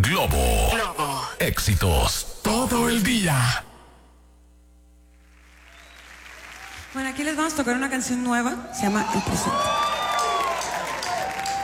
Globo. Éxitos todo el día. Bueno, aquí les vamos a tocar una canción nueva, se llama El Presente.